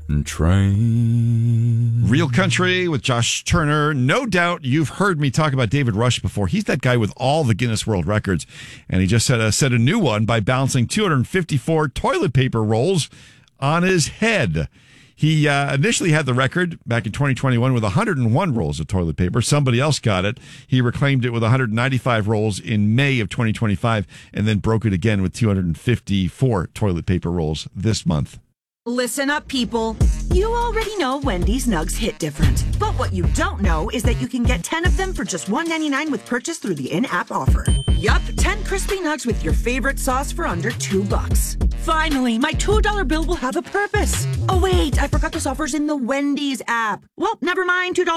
train. Real Country with Josh Turner. No doubt you've heard me talk about David Rush before. He's that guy with all the Guinness World Records, and he just set a new one by balancing 254 toilet paper rolls on his head. He initially had the record back in 2021 with 101 rolls of toilet paper. Somebody else got it. He reclaimed it with 195 rolls in May of 2025 and then broke it again with 254 toilet paper rolls this month. Listen up, people. You already know Wendy's Nugs hit different. But what you don't know is that you can get 10 of them for just $1.99 with purchase through the in-app offer. Yup, 10 crispy nugs with your favorite sauce for under $2. Finally, my $2 bill will have a purpose. Oh, wait, I forgot this offer's in the Wendy's app. Well, never mind, $2